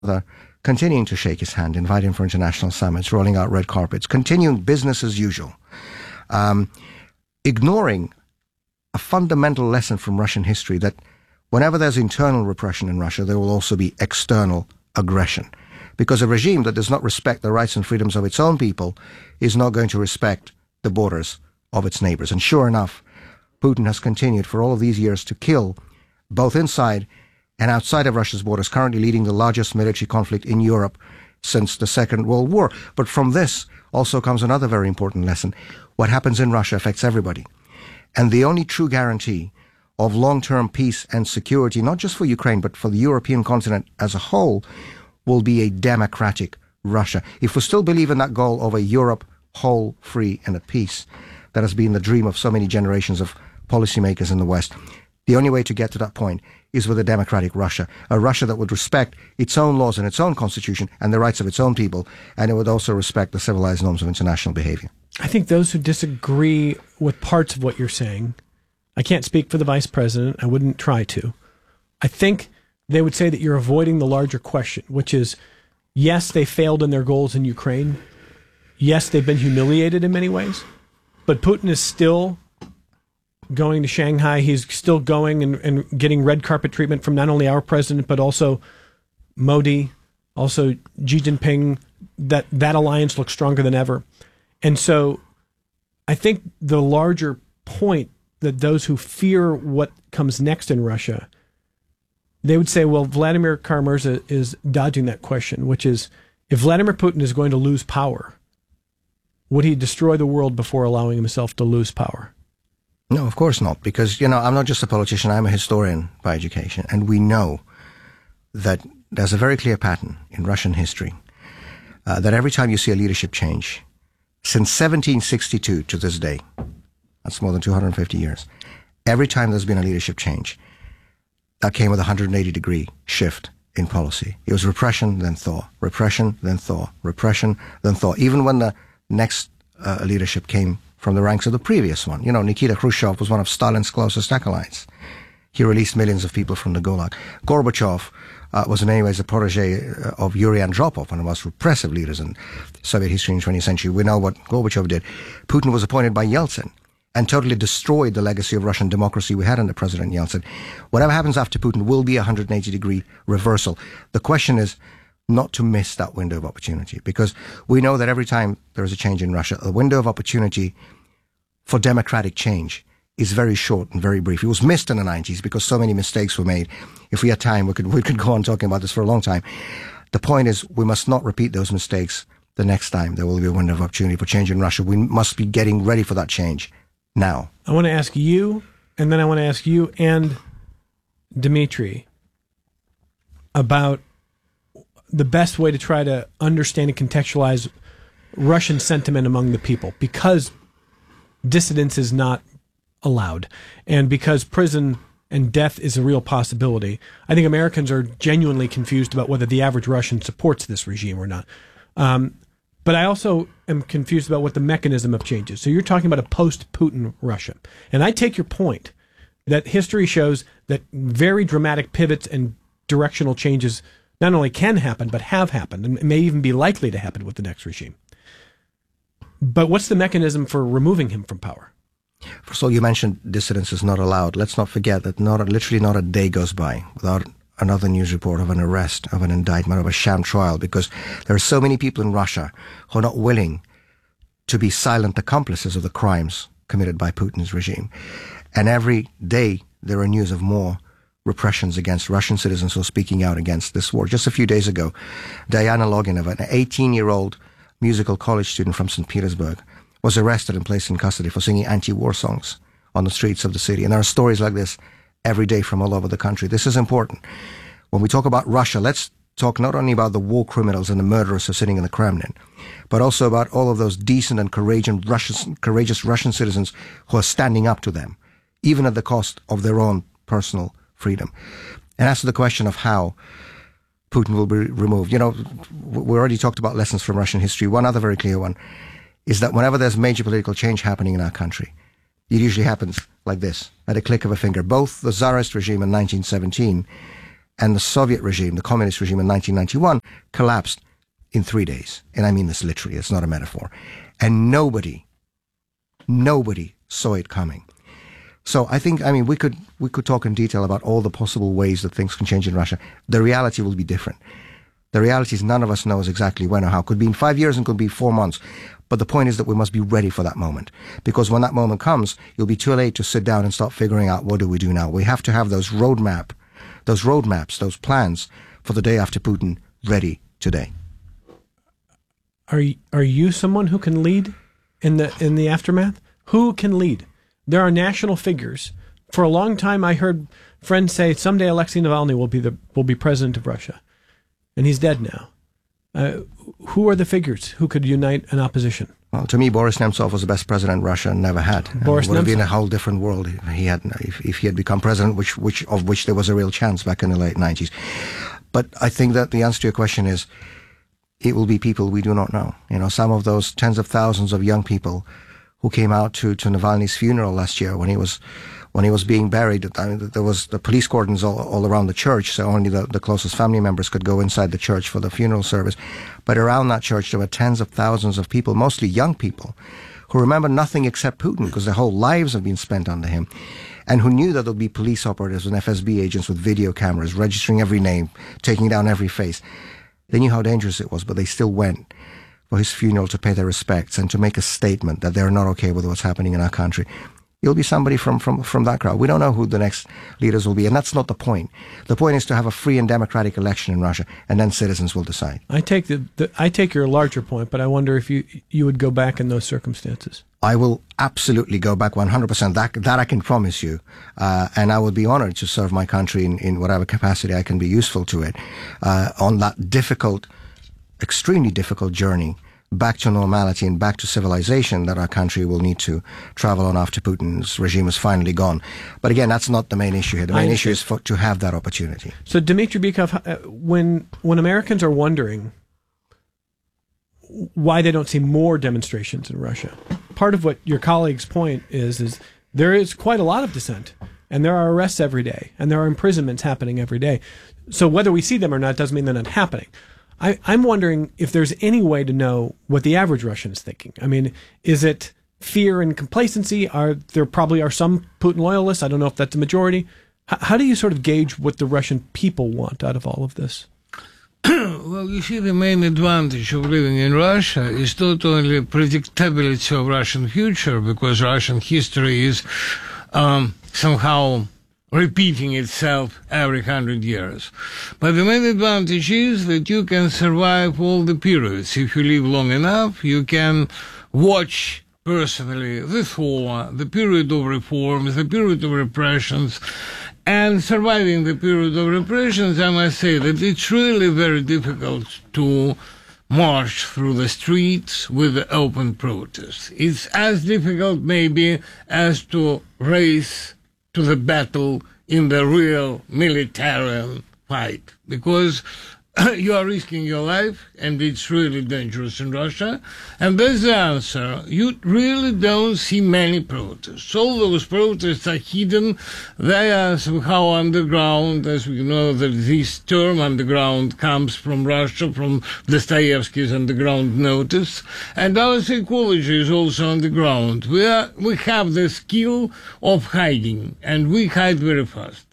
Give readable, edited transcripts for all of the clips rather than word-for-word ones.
continuing to shake his hand, inviting for international summits, rolling out red carpets, continuing business as usual, ignoring a fundamental lesson from Russian history that whenever there's internal repression in Russia, there will also be external aggression. Because a regime that does not respect the rights and freedoms of its own people is not going to respect the borders of its neighbors. And sure enough, Putin has continued for all of these years to kill both inside and outside of Russia's borders, currently leading the largest military conflict in Europe since the Second World War. But from this also comes another very important lesson. What happens in Russia affects everybody. And the only true guarantee of long-term peace and security, not just for Ukraine, but for the European continent as a whole, will be a democratic Russia. If we still believe in that goal of a Europe whole, free, and at peace, that has been the dream of so many generations of policymakers in the West, the only way to get to that point is with a democratic Russia, a Russia that would respect its own laws and its own constitution and the rights of its own people, and it would also respect the civilized norms of international behavior. I think those who disagree with parts of what you're saying, I can't speak for the vice president, I wouldn't try to. I think they would say that you're avoiding the larger question, which is, yes, they failed in their goals in Ukraine. Yes, they've been humiliated in many ways, but Putin is still going to Shanghai. He's still going and getting red carpet treatment from not only our president, but also Modi, also Xi Jinping. That alliance looks stronger than ever. And so I think the larger point that those who fear what comes next in Russia, they would say, well, Vladimir Kara-Murza is dodging that question, which is, if Vladimir Putin is going to lose power, would he destroy the world before allowing himself to lose power? No, of course not, because, I'm not just a politician, I'm a historian by education, and we know that there's a very clear pattern in Russian history that every time you see a leadership change, since 1762 to this day, that's more than 250 years, every time there's been a leadership change, that came with a 180-degree shift in policy. It was repression, then thaw, repression, then thaw, repression, then thaw. Even when the next leadership came from the ranks of the previous one. Nikita Khrushchev was one of Stalin's closest acolytes. He released millions of people from the Gulag. Gorbachev was in many ways a protege of Yuri Andropov, one of the most repressive leaders in Soviet history in the 20th century. We know what Gorbachev did. Putin was appointed by Yeltsin and totally destroyed the legacy of Russian democracy we had under President Yeltsin. Whatever happens after Putin will be a 180-degree reversal. The question is not to miss that window of opportunity, because we know that every time there is a change in Russia, the window of opportunity for democratic change is very short and very brief. It was missed in the 90s because so many mistakes were made. If we had time, we could go on talking about this for a long time. The point is, we must not repeat those mistakes the next time there will be a window of opportunity for change in Russia. We must be getting ready for that change now. I want to ask you, and then I want to ask you and Dmitry about the best way to try to understand and contextualize Russian sentiment among the people, because dissidence is not allowed, and because prison and death is a real possibility. I think Americans are genuinely confused about whether the average Russian supports this regime or not. But I also am confused about what the mechanism of change is. So you're talking about a post-Putin Russia. And I take your point that history shows that very dramatic pivots and directional changes not only can happen, but have happened, and may even be likely to happen with the next regime. But what's the mechanism for removing him from power? First of all, you mentioned dissidence is not allowed. Let's not forget that literally not a day goes by without another news report of an arrest, of an indictment, of a sham trial, because there are so many people in Russia who are not willing to be silent accomplices of the crimes committed by Putin's regime. And every day there are news of more repressions against Russian citizens who are speaking out against this war. Just a few days ago, Diana Loginova, an 18-year-old musical college student from St. Petersburg, was arrested and placed in custody for singing anti-war songs on the streets of the city. And there are stories like this every day from all over the country. This is important. When we talk about Russia, let's talk not only about the war criminals and the murderers who are sitting in the Kremlin, but also about all of those decent and courageous Russian citizens who are standing up to them, even at the cost of their own personal freedom. And as to the question of how Putin will be removed, we already talked about lessons from Russian history. One other very clear one is that whenever there's major political change happening in our country, it usually happens like this, at a click of a finger. Both the Tsarist regime in 1917 and the Soviet regime, the communist regime in 1991, collapsed in 3 days. And I mean this literally, it's not a metaphor. And nobody saw it coming. So I think, we could talk in detail about all the possible ways that things can change in Russia. The reality will be different. The reality is none of us knows exactly when or how. It could be in 5 years and could be 4 months. But the point is that we must be ready for that moment. Because when that moment comes, you'll be too late to sit down and start figuring out what do we do now. We have to have those roadmaps, those plans for the day after Putin ready today. Are you someone who can lead in the aftermath? Who can lead? There are national figures. For a long time, I heard friends say someday Alexei Navalny will be president of Russia, and he's dead now. Who are the figures who could unite an opposition? Well, to me, Boris Nemtsov was the best president Russia never had. Boris It would have been Nemtsov. a whole different world if he had become president, which there was a real chance back in the late 90s. But I think that the answer to your question is, it will be people we do not know. Some of those tens of thousands of young people who came out to Navalny's funeral last year when he was being buried. There was the police cordons all around the church, so only the closest family members could go inside the church for the funeral service. But around that church, there were tens of thousands of people, mostly young people, who remember nothing except Putin because their whole lives have been spent under him, and who knew that there would be police operatives and FSB agents with video cameras registering every name, taking down every face. They knew how dangerous it was, but they still went for his funeral to pay their respects and to make a statement that they're not okay with what's happening in our country. You'll be somebody from that crowd. We don't know who the next leaders will be, and that's not the point. The point is to have a free and democratic election in Russia, and then citizens will decide. I take your larger point, but I wonder if you would go back in those circumstances. I will absolutely go back 100%. That I can promise you, and I would be honored to serve my country in whatever capacity I can be useful to it on that difficult, extremely difficult journey back to normality and back to civilization that our country will need to travel on after Putin's regime is finally gone. But again, that's not the main issue here. The main issue is to have that opportunity. So, Dmitry Bykov, when Americans are wondering why they don't see more demonstrations in Russia, part of what your colleague's point is there is quite a lot of dissent, and there are arrests every day, and there are imprisonments happening every day. So whether we see them or not doesn't mean they're not happening. I'm wondering if there's any way to know what the average Russian is thinking. I mean, is it fear and complacency? There probably are some Putin loyalists. I don't know if that's a majority. How do you sort of gauge what the Russian people want out of all of this? Well, you see, the main advantage of living in Russia is not only predictability of Russian future, because Russian history is somehow repeating itself every 100 years. But the main advantage is that you can survive all the periods. If you live long enough, you can watch personally the thaw, the period of reforms, the period of repressions. And surviving the period of repressions, I must say that it's really very difficult to march through the streets with open protests. It's as difficult maybe as to race to the battle in the real military fight, because you are risking your life, and it's really dangerous in Russia. And that's the answer. You really don't see many protests. All those protests are hidden. They are somehow underground, as we know that this term underground comes from Russia, from Dostoevsky's Underground Notice. And our psychology is also underground. We have the skill of hiding, and we hide very fast.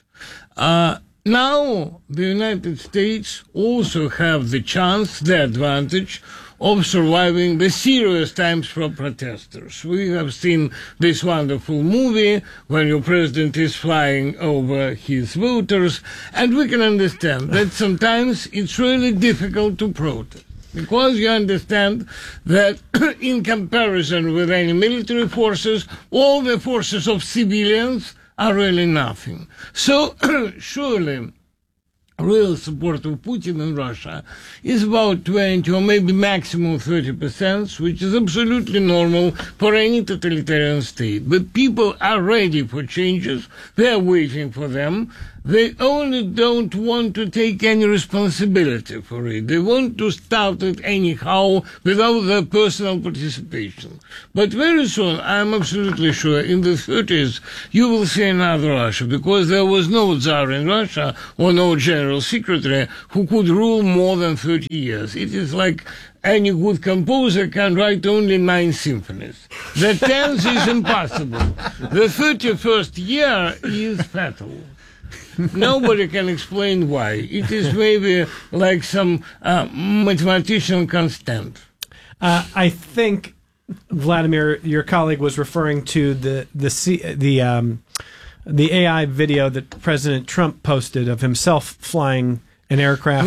Now, the United States also have the chance, the advantage of surviving the serious times for protesters. We have seen this wonderful movie when your president is flying over his voters, and we can understand that sometimes it's really difficult to protest, because you understand that in comparison with any military forces, all the forces of civilians are really nothing. So, surely, real support of Putin in Russia is about 20 or maybe maximum 30%, which is absolutely normal for any totalitarian state. But people are ready for changes. They are waiting for them. They only don't want to take any responsibility for it. They want to start it anyhow without their personal participation. But very soon, I'm absolutely sure, in the 30s, you will see another Russia, because there was no Tsar in Russia or no general general secretary who could rule more than 30 years. It is like any good composer can write only 9 symphonies. The 10th is impossible. The 31st year is fatal. Nobody can explain why. It is maybe like some mathematician constant. I think, Vladimir, your colleague was referring to the AI video that President Trump posted of himself flying an aircraft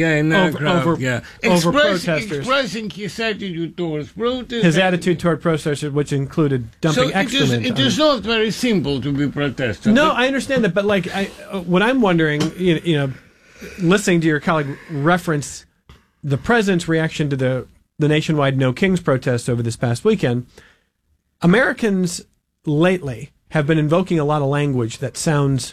over protesters. Expressing his attitude towards protesters. His attitude toward protesters, which included dumping excrement. It is not very simple to be protester. No, I understand that, but what I'm wondering, listening to your colleague reference the president's reaction to the nationwide No Kings protests over this past weekend, Americans lately have been invoking a lot of language that sounds,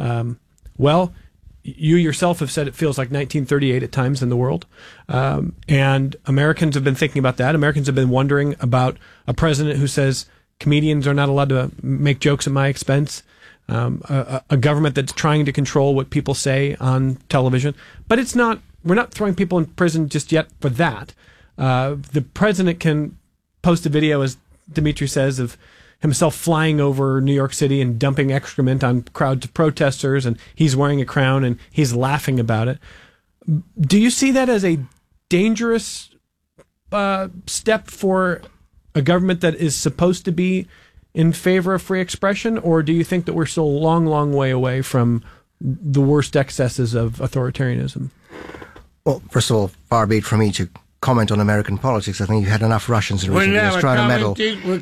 you yourself have said it feels like 1938 at times in the world. And Americans have been thinking about that. Americans have been wondering about a president who says comedians are not allowed to make jokes at my expense. A government that's trying to control what people say on television. But we're not throwing people in prison just yet for that. The president can post a video, as Dmitry says, of himself flying over New York City and dumping excrement on crowds of protesters, and he's wearing a crown and he's laughing about it. Do you see that as a dangerous step for a government that is supposed to be in favor of free expression, or do you think that we're still a long, long way away from the worst excesses of authoritarianism? Well, first of all, far be it from me to comment on American politics. I think you've had enough Russians in recent years trying to meddle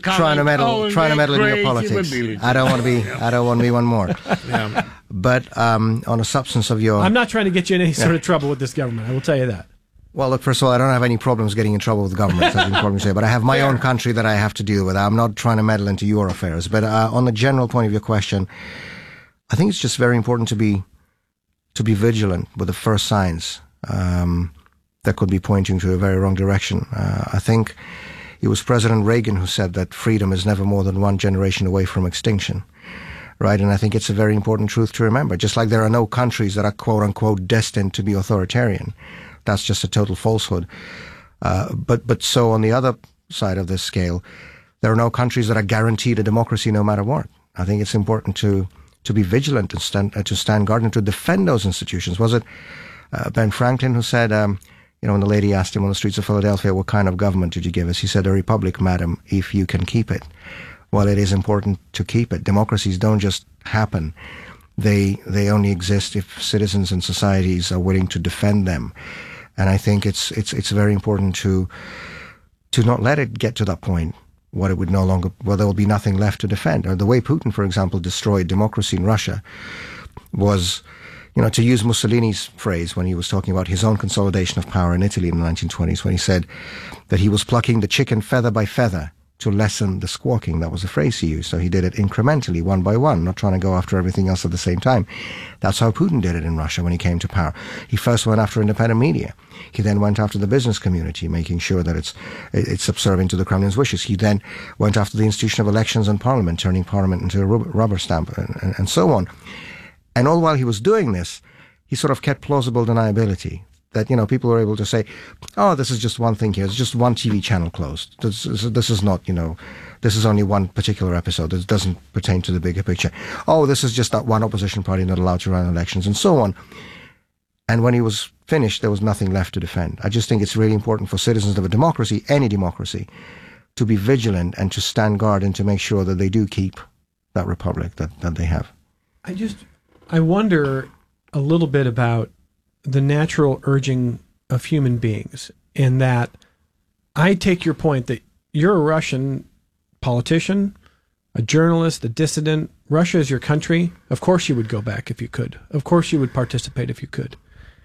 in your politics. I don't want to be one more. Yeah. But on the substance of your... I'm not trying to get you in any sort of trouble with this government. I will tell you that. Well, look, first of all, I don't have any problems getting in trouble with the government, that's important to say, but I have my own country that I have to deal with. I'm not trying to meddle into your affairs. But on the general point of your question, I think it's just very important to be vigilant with the first signs that could be pointing to a very wrong direction. I think it was President Reagan who said that freedom is never more than one generation away from extinction, right? And I think it's a very important truth to remember. Just like there are no countries that are quote-unquote destined to be authoritarian. That's just a total falsehood. But so on the other side of this scale, there are no countries that are guaranteed a democracy no matter what. I think it's important to be vigilant and to stand guard and to defend those institutions. Was it Ben Franklin who said, when the lady asked him on the streets of Philadelphia, what kind of government did you give us? He said, a republic, madam, if you can keep it. Well, it is important to keep it. Democracies don't just happen. They only exist if citizens and societies are willing to defend them. And I think it's very important to not let it get to that point where there will be nothing left to defend. Or the way Putin, for example, destroyed democracy in Russia was, to use Mussolini's phrase when he was talking about his own consolidation of power in Italy in the 1920s, when he said that he was plucking the chicken feather by feather to lessen the squawking. That was the phrase he used. So he did it incrementally, one by one, not trying to go after everything else at the same time. That's how Putin did it in Russia when he came to power. He first went after independent media. He then went after the business community, making sure that it's subservient to the Kremlin's wishes. He then went after the institution of elections and parliament, turning parliament into a rubber stamp, and so on. And all while he was doing this, he sort of kept plausible deniability. That, people were able to say, oh, this is just one thing here. It's just one TV channel closed. This is not, this is only one particular episode. This doesn't pertain to the bigger picture. Oh, this is just that one opposition party not allowed to run elections, and so on. And when he was finished, there was nothing left to defend. I just think it's really important for citizens of a democracy, any democracy, to be vigilant and to stand guard and to make sure that they do keep that republic that they have. I wonder a little bit about the natural urging of human beings, in that I take your point that you're a Russian politician, a journalist, a dissident. Russia is your country. Of course you would go back if you could. Of course you would participate if you could.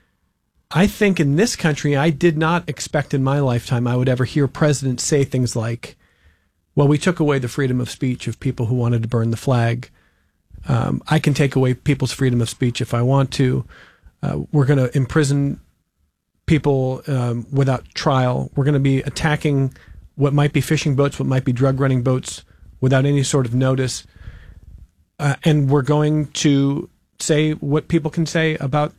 I think in this country, I did not expect in my lifetime I would ever hear presidents say things like, well, we took away the freedom of speech of people who wanted to burn the flag. I can take away people's freedom of speech if I want to. We're going to imprison people without trial. We're going to be attacking what might be fishing boats, what might be drug-running boats without any sort of notice. And we're going to say what people can say about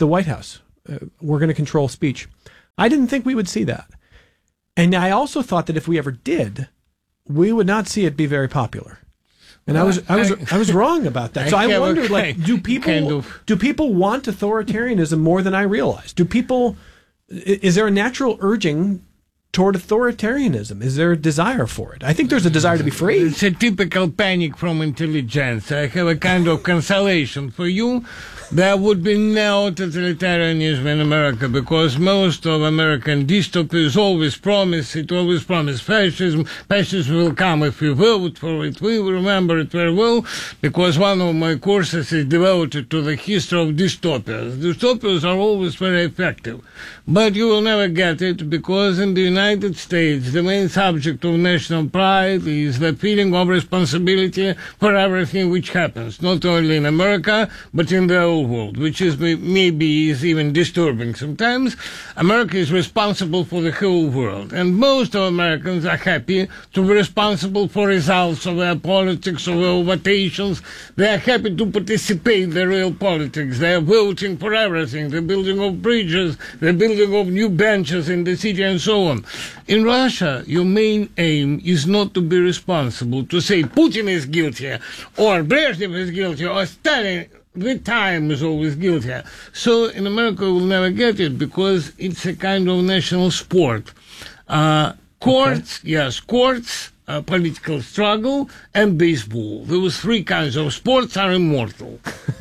the White House. We're going to control speech. I didn't think we would see that. And I also thought that if we ever did, we would not see it be very popular. And I was wrong about that. So I wondered, like, do people want authoritarianism more than I realized? Is there a natural urging toward authoritarianism? Is there a desire for it? I think there's a desire to be free. It's a typical panic from intelligence. I have a kind of consolation for you. There would be no totalitarianism in America because most of American dystopias always promise fascism. Fascism will come if we vote for it. We remember it very well because one of my courses is devoted to the history of dystopias. Dystopias are always very effective, but you will never get it because in the United States, the main subject of national pride is the feeling of responsibility for everything which happens, not only in America, but in the whole world, which is maybe is even disturbing sometimes. America is responsible for the whole world, and most of Americans are happy to be responsible for results of their politics, of their votations. They are happy to participate in the real politics. They are voting for everything, the building of bridges, the building of new benches in the city, and so on. In Russia, your main aim is not to be responsible, to say Putin is guilty, or Brezhnev is guilty, or Stalin the time is always guilty. So in America we'll never get it because it's a kind of national sport. Courts, political struggle, and baseball. Those three kinds of sports are immortal.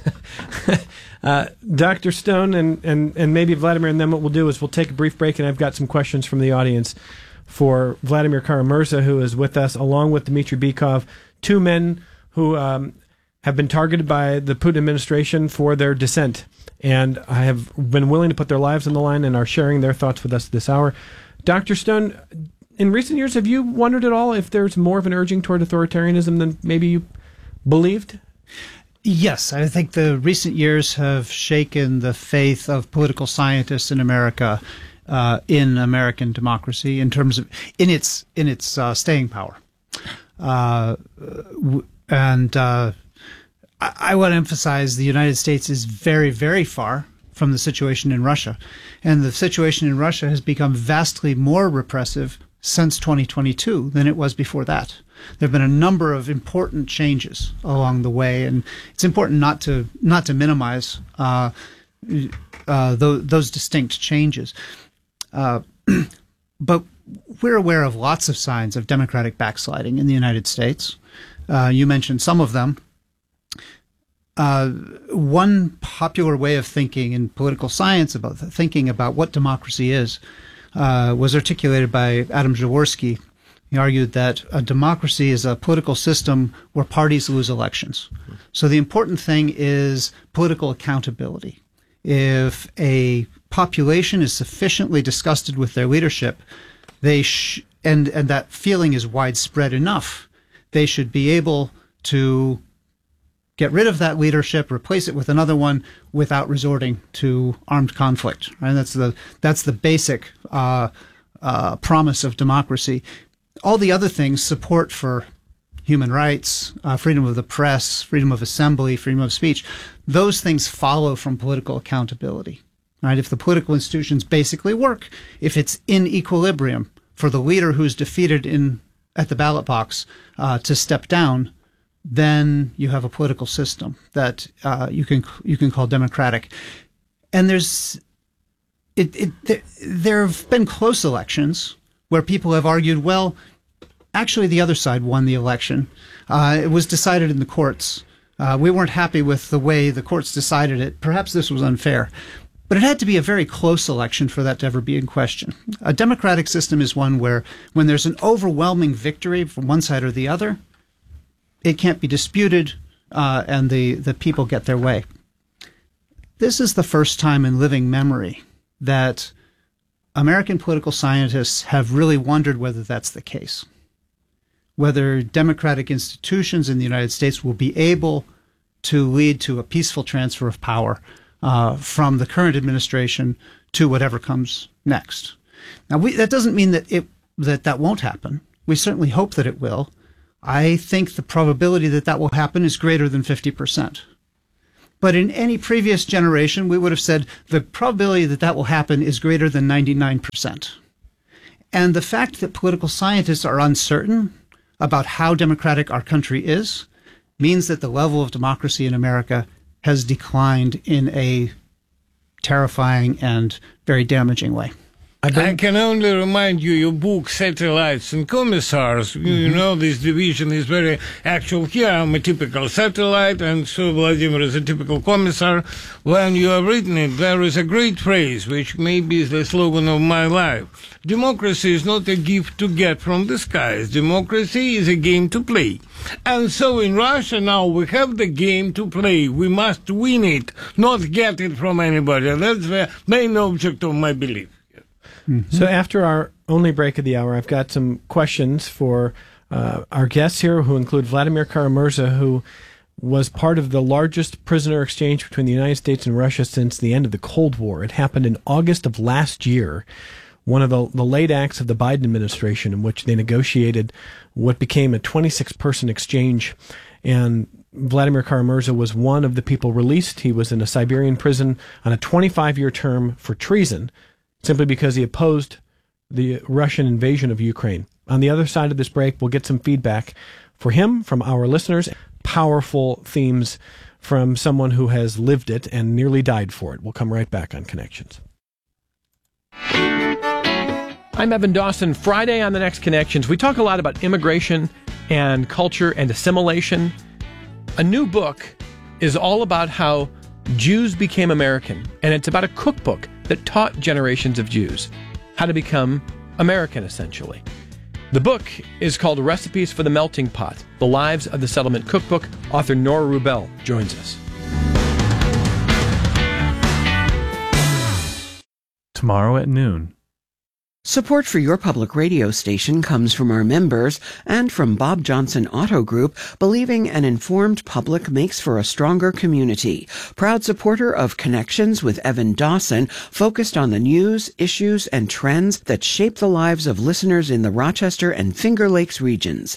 Dr. Stone and maybe Vladimir, and then what we'll do is we'll take a brief break, and I've got some questions from the audience for Vladimir Kara-Murza, who is with us, along with Dmitry Bykov, two men who have been targeted by the Putin administration for their dissent, and I have been willing to put their lives on the line and are sharing their thoughts with us this hour. Dr. Stone, in recent years, have you wondered at all if there's more of an urging toward authoritarianism than maybe you believed? Yes, I think the recent years have shaken the faith of political scientists in America in American democracy in terms of in its staying power, I want to emphasize the United States is very, very far from the situation in Russia. And the situation in Russia has become vastly more repressive since 2022 than it was before that. There have been a number of important changes along the way, and it's important not to minimize those distinct changes. But we're aware of lots of signs of democratic backsliding in the United States. You mentioned some of them. One popular way of thinking in political science about thinking about what democracy is was articulated by Adam Jaworski. He argued that a democracy is a political system where parties lose elections. So the important thing is political accountability. If a population is sufficiently disgusted with their leadership, and that feeling is widespread enough, they should be able to get rid of that leadership, replace it with another one without resorting to armed conflict. Right? That's the basic promise of democracy. All the other things, support for human rights, freedom of the press, freedom of assembly, freedom of speech, those things follow from political accountability. Right? If the political institutions basically work, if it's in equilibrium for the leader who's defeated at the ballot box to step down, then you have a political system that you can call democratic. And there have been close elections where people have argued, well, actually the other side won the election. It was decided in the courts. We weren't happy with the way the courts decided it. Perhaps this was unfair. But it had to be a very close election for that to ever be in question. A democratic system is one where when there's an overwhelming victory from one side or the other, it can't be disputed, and the people get their way. This is the first time in living memory that American political scientists have really wondered whether that's the case, whether democratic institutions in the United States will be able to lead to a peaceful transfer of power from the current administration to whatever comes next. Now, that doesn't mean that that won't happen. We certainly hope that it will. I think the probability that will happen is greater than 50%. But in any previous generation, we would have said the probability that that will happen is greater than 99%. And the fact that political scientists are uncertain about how democratic our country is means that the level of democracy in America has declined in a terrifying and very damaging way. I can only remind you, your book, Satellites and Commissars, you know this division is very actual. Here I'm a typical satellite, and so Vladimir is a typical commissar. When you have written it, there is a great phrase, which maybe is the slogan of my life. Democracy is not a gift to get from the skies. Democracy is a game to play. And so in Russia now we have the game to play. We must win it, not get it from anybody. That's the main object of my belief. Mm-hmm. So after our only break of the hour, I've got some questions for our guests here, who include Vladimir Kara-Murza, who was part of the largest prisoner exchange between the United States and Russia since the end of the Cold War. It happened in August of last year, one of the late acts of the Biden administration, in which they negotiated what became a 26-person exchange. And Vladimir Kara-Murza was one of the people released. He was in a Siberian prison on a 25-year term for treason, simply because he opposed the Russian invasion of Ukraine. On the other side of this break, we'll get some feedback for him from our listeners, powerful themes from someone who has lived it and nearly died for it. We'll come right back on Connections. I'm Evan Dawson. Friday on The Next Connections, we talk a lot about immigration and culture and assimilation. A new book is all about how Jews became American, and it's about a cookbook that taught generations of Jews how to become American, essentially. The book is called Recipes for the Melting Pot, The Lives of the Settlement Cookbook. Author Nora Rubel joins us. Tomorrow at noon. Support for your public radio station comes from our members and from Bob Johnson Auto Group, believing an informed public makes for a stronger community. Proud supporter of Connections with Evan Dawson, focused on the news, issues, and trends that shape the lives of listeners in the Rochester and Finger Lakes regions.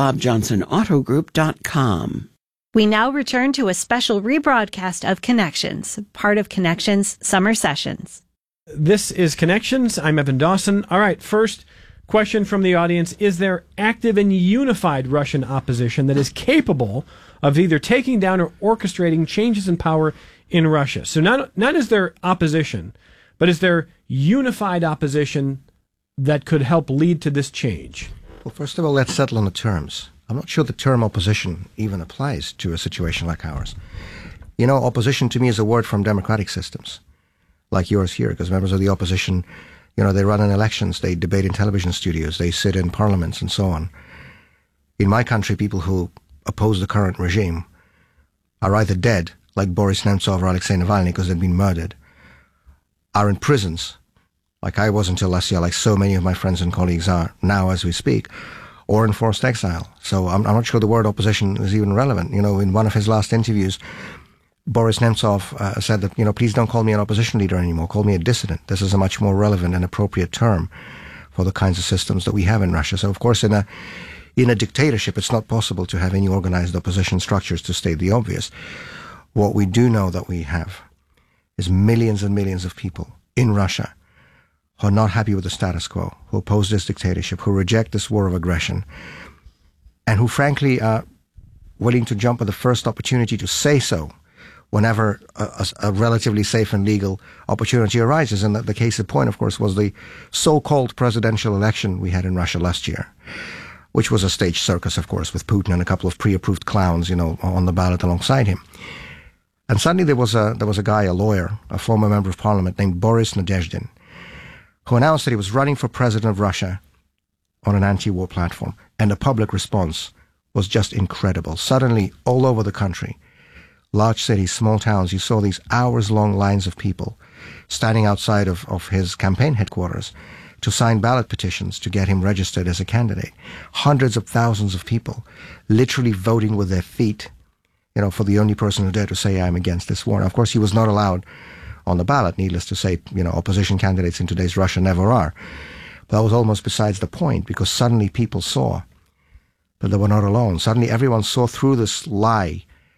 BobJohnsonAutoGroup.com. We now return to a special rebroadcast of Connections, part of Connections Summer Sessions. This is Connections. I'm Evan Dawson. All right, first question from the audience. Is there active and unified Russian opposition that is capable of either taking down or orchestrating changes in power in Russia? So not is there opposition, but is there unified opposition that could help lead to this change? Well, first of all, let's settle on the terms. I'm not sure the term opposition even applies to a situation like ours. You know, opposition to me is a word from democratic systems, like yours here, because members of the opposition, you know, they run in elections, they debate in television studios, they sit in parliaments and so on. In my country, people who oppose the current regime are either dead, like Boris Nemtsov or Alexei Navalny, because they've been murdered, are in prisons, like I was until last year, like so many of my friends and colleagues are now as we speak, or in forced exile. So I'm not sure the word opposition is even relevant. You know, in one of his last interviews, Boris Nemtsov said that, you know, please don't call me an opposition leader anymore. Call me a dissident. This is a much more relevant and appropriate term for the kinds of systems that we have in Russia. So, of course, in a dictatorship, it's not possible to have any organized opposition structures, to state the obvious. What we do know that we have is millions and millions of people in Russia who are not happy with the status quo, who oppose this dictatorship, who reject this war of aggression, and who, frankly, are willing to jump at the first opportunity to say so whenever a relatively safe and legal opportunity arises. And the case in point, of course, was the so-called presidential election we had in Russia last year, which was a staged circus, of course, with Putin and a couple of pre-approved clowns, you know, on the ballot alongside him. And suddenly there was a guy, a lawyer, a former member of parliament named Boris Nadezhdin, who announced that he was running for president of Russia on an anti-war platform. And the public response was just incredible. Suddenly, all over the country, large cities, small towns, you saw these hours-long lines of people standing outside of his campaign headquarters to sign ballot petitions to get him registered as a candidate. Hundreds of thousands of people literally voting with their feet, you know, for the only person who dared to say, I'm against this war. Now, of course, he was not allowed on the ballot, needless to say. You know, opposition candidates in today's Russia never are. But that was almost besides the point, because suddenly people saw that they were not alone. Suddenly everyone saw through this lie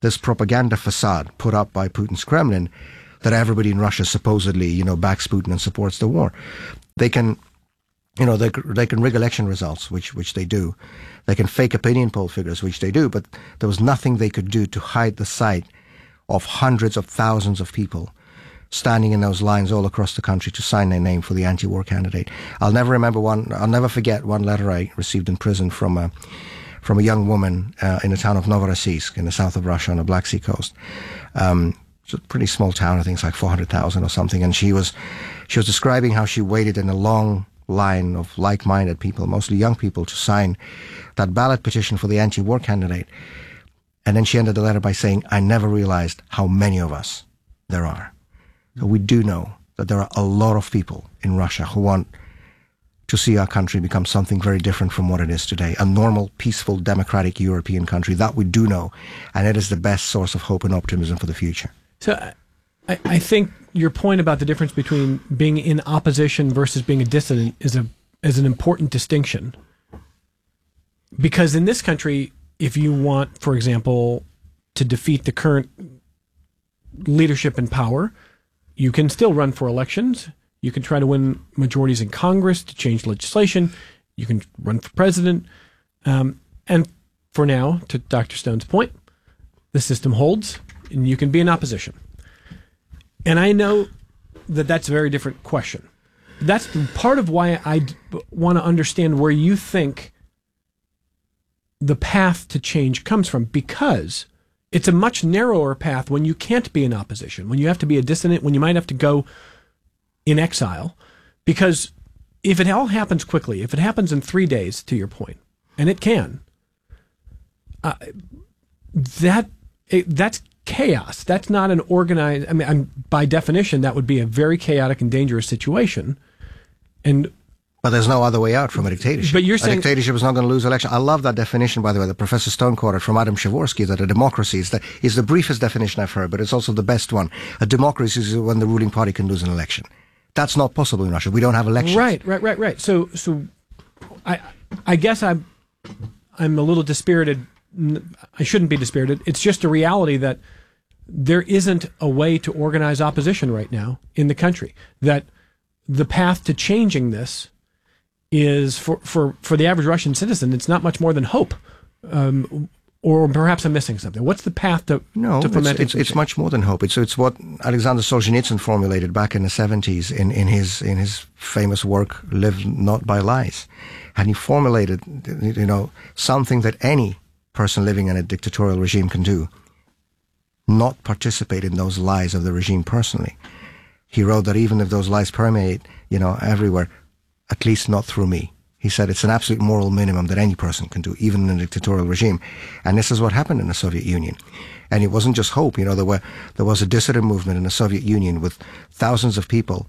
this propaganda facade put up by Putin's Kremlin that everybody in Russia supposedly, backs Putin and supports the war. They can, they can rig election results, which they do. They can fake opinion poll figures, which they do, but there was nothing they could do to hide the sight of hundreds of thousands of people standing in those lines all across the country to sign their name for the anti-war candidate. I'll never forget one letter I received in prison from a young woman in the town of Novorossiysk in the south of Russia on the Black Sea coast. It's a pretty small town, I think it's like 400,000 or something, and she was describing how she waited in a long line of like-minded people, mostly young people, to sign that ballot petition for the anti-war candidate. And then she ended the letter by saying, "I never realized how many of us there are." So we do know that there are a lot of people in Russia who want to see our country become something very different from what it is today, a normal, peaceful, democratic European country. That we do know, and it is the best source of hope and optimism for the future. So I think your point about the difference between being in opposition versus being a dissident is an important distinction. Because in this country, if you want, for example, to defeat the current leadership in power, you can still run for elections. You can try to win majorities in Congress to change legislation. You can run for president. And for now, to Dr. Stone's point, the system holds, and you can be in opposition. And I know that that's a very different question. That's part of why I want to understand where you think the path to change comes from, because it's a much narrower path when you can't be in opposition, when you have to be a dissident, when you might have to go in exile. Because if it all happens quickly, if it happens in 3 days, to your point, and it can, that's chaos. That's not an organized, by definition, that would be a very chaotic and dangerous situation. But there's no other way out from a dictatorship. But you're saying a dictatorship is not going to lose election. I love that definition, by the way, that Professor Stone quoted from Adam Przeworski, that a democracy is the briefest definition I've heard, but it's also the best one. A democracy is when the ruling party can lose an election. That's not possible in Russia. We don't have elections. Right. So I guess I'm a little dispirited. I shouldn't be dispirited. It's just a reality that there isn't a way to organize opposition right now in the country. That the path to changing this is for the average Russian citizen, it's not much more than hope. Or perhaps I'm missing something. What's the path to fermenting? It's much more than hope. It's what Alexander Solzhenitsyn formulated back in the 70s in his famous work, Live Not by Lies. And he formulated, something that any person living in a dictatorial regime can do. Not participate in those lies of the regime personally. He wrote that even if those lies permeate, everywhere, at least not through me. He said it's an absolute moral minimum that any person can do, even in a dictatorial regime. And this is what happened in the Soviet Union. And it wasn't just hope. There was a dissident movement in the Soviet Union with thousands of people,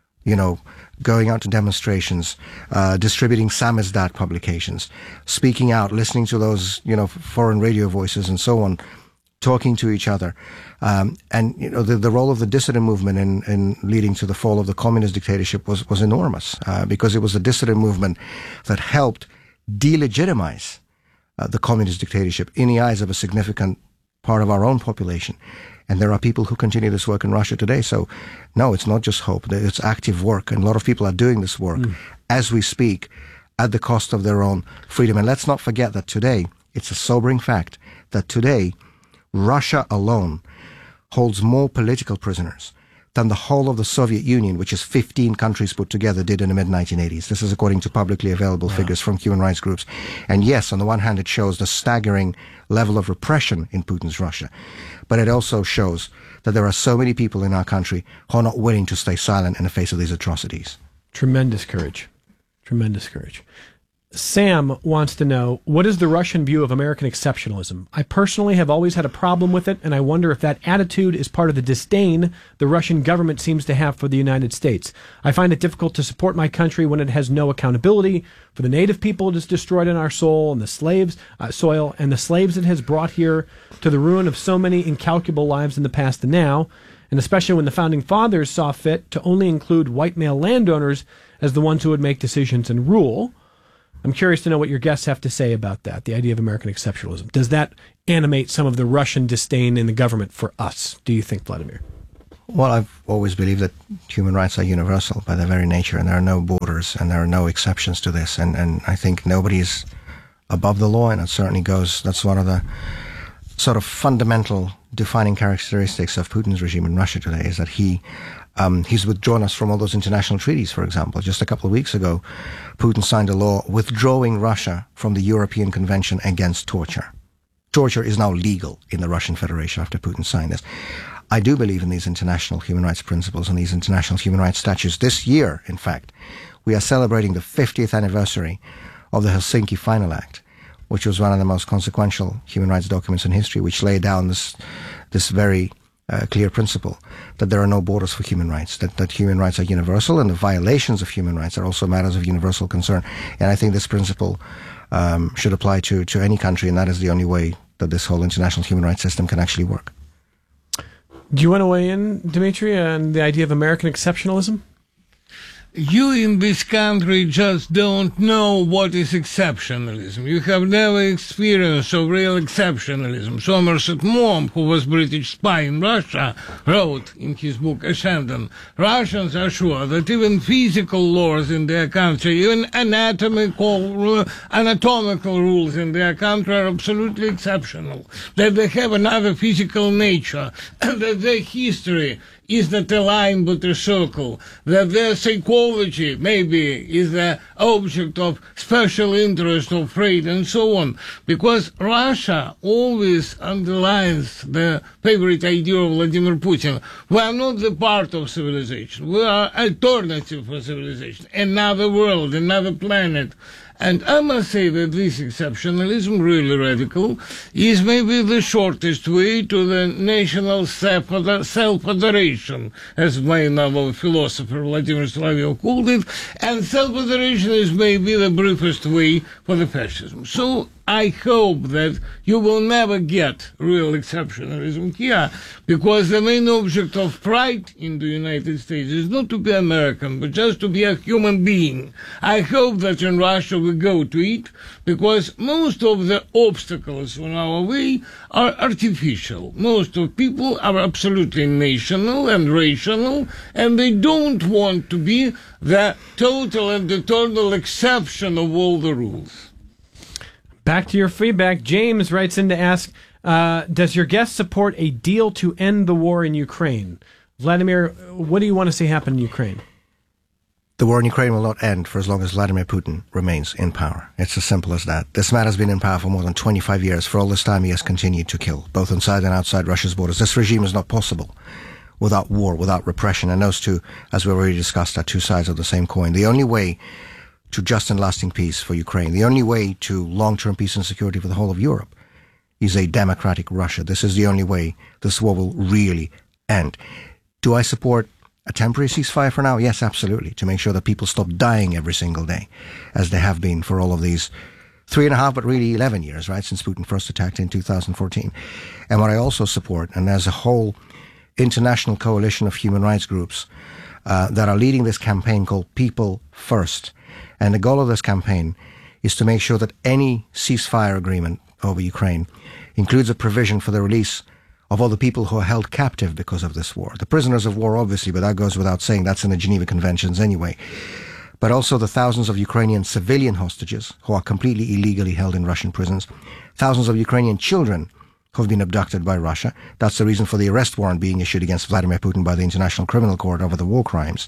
going out to demonstrations, distributing samizdat publications, speaking out, listening to those, foreign radio voices and so on, talking to each other. The role of the dissident movement in leading to the fall of the communist dictatorship was enormous, because it was the dissident movement that helped delegitimize the communist dictatorship in the eyes of a significant part of our own population. And there are people who continue this work in Russia today. So, no, it's not just hope. It's active work. And a lot of people are doing this work as we speak at the cost of their own freedom. And let's not forget that today, it's a sobering fact that today, Russia alone holds more political prisoners than the whole of the Soviet Union, which is 15 countries put together, did in the mid-1980s. This is according to publicly available figures from human rights groups. And yes, on the one hand, it shows the staggering level of repression in Putin's Russia. But it also shows that there are so many people in our country who are not willing to stay silent in the face of these atrocities. Tremendous courage. Tremendous courage. Sam wants to know, what is the Russian view of American exceptionalism? I personally have always had a problem with it, and I wonder if that attitude is part of the disdain the Russian government seems to have for the United States. I find it difficult to support my country when it has no accountability for the native people it has destroyed in our soil and the slaves it has brought here to the ruin of so many incalculable lives in the past and now, and especially when the Founding Fathers saw fit to only include white male landowners as the ones who would make decisions and rule. I'm curious to know what your guests have to say about that, the idea of American exceptionalism. Does that animate some of the Russian disdain in the government for us, do you think, Vladimir? Well, I've always believed that human rights are universal by their very nature, and there are no borders and there are no exceptions to this. And I think nobody is above the law, and it certainly that's one of the sort of fundamental defining characteristics of Putin's regime in Russia today, is that he's withdrawn us from all those international treaties, for example. Just a couple of weeks ago, Putin signed a law withdrawing Russia from the European Convention Against Torture. Torture is now legal in the Russian Federation after Putin signed this. I do believe in these international human rights principles and these international human rights statutes. This year, in fact, we are celebrating the 50th anniversary of the Helsinki Final Act, which was one of the most consequential human rights documents in history, which laid down this very clear principle that there are no borders for human rights, that human rights are universal, and the violations of human rights are also matters of universal concern. And I think this principle should apply to any country, and that is the only way that this whole international human rights system can actually work. Do you want to weigh in, Dmitry, on the idea of American exceptionalism? You in this country just don't know what is exceptionalism. You have never experienced of real exceptionalism. Somerset Maugham, who was British spy in Russia, wrote in his book Ascendant, Russians are sure that even physical laws in their country, even anatomical rules in their country are absolutely exceptional, that they have another physical nature, and that their history is not a line but a circle, that their psychology maybe is the object of special interest of trade and so on. Because Russia always underlines the favorite idea of Vladimir Putin. We are not the part of civilization. We are alternative for civilization, another world, another planet. And I must say that this exceptionalism, really radical, is maybe the shortest way to the national self-adoration, as my novel philosopher Vladimir Solovyov called it, and self-adoration is maybe the briefest way for the fascism. So I hope that you will never get real exceptionalism here, because the main object of pride in the United States is not to be American, but just to be a human being. I hope that in Russia we go to it, because most of the obstacles on our way are artificial. Most of people are absolutely national and rational, and they don't want to be the total and eternal exception of all the rules. Back to your feedback. James writes in to ask, does your guest support a deal to end the war in Ukraine? Vladimir, what do you want to see happen in Ukraine? The war in Ukraine will not end for as long as Vladimir Putin remains in power. It's as simple as that. This man has been in power for more than 25 years. For all this time, he has continued to kill, both inside and outside Russia's borders. This regime is not possible without war, without repression. And those two, as we already discussed, are two sides of the same coin. The only way to just and lasting peace for Ukraine, the only way to long-term peace and security for the whole of Europe, is a democratic Russia. This is the only way this war will really end. Do I support a temporary ceasefire for now? Yes, absolutely, to make sure that people stop dying every single day, as they have been for all of these 3.5, but really 11 years, right, since Putin first attacked in 2014. And what I also support, and there's a whole international coalition of human rights groups that are leading this campaign called People First. And the goal of this campaign is to make sure that any ceasefire agreement over Ukraine includes a provision for the release of all the people who are held captive because of this war. The prisoners of war, obviously, but that goes without saying. That's in the Geneva Conventions anyway. But also the thousands of Ukrainian civilian hostages who are completely illegally held in Russian prisons, thousands of Ukrainian children who have been abducted by Russia. That's the reason for the arrest warrant being issued against Vladimir Putin by the International Criminal Court over the war crimes.